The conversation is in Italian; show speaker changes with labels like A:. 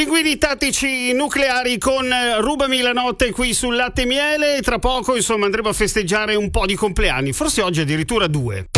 A: Pinguini tattici nucleari con Rubami la notte qui sul Latte e Miele. Tra poco insomma andremo a festeggiare un po' di compleanni, forse oggi addirittura 2.